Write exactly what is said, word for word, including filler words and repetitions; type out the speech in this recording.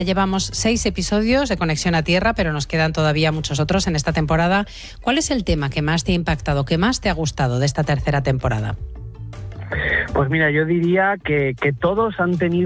Llevamos seis episodios de Conexión a Tierra, pero nos quedan todavía muchos otros en esta temporada. ¿Cuál es el tema que más te ha impactado, que más te ha gustado de esta tercera temporada? Pues mira, yo diría que, que todos han tenido